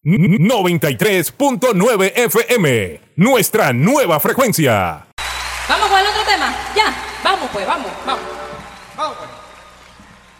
93.9 FM, nuestra nueva frecuencia. Vamos con el otro tema. Ya, vamos pues, vamos.